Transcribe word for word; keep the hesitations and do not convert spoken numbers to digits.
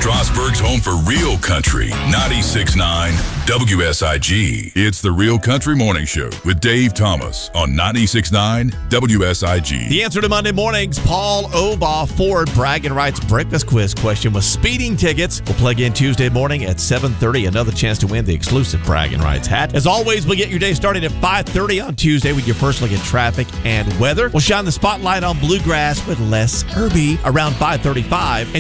Strasburg's home for real country. ninety-six point nine W S I G. It's the Real Country Morning Show with Dave Thomas on ninety-six point nine W S I G. The answer to Monday morning's Paul Obaugh Ford Bragging Rights Breakfast Quiz question was speeding tickets. We'll play again Tuesday morning at seven thirty. Another chance to win the exclusive Bragging Rights hat. As always, we'll get your day started at five thirty on Tuesday with your first look at traffic and weather. We'll shine the spotlight on bluegrass with Les Irby around five thirty-five. And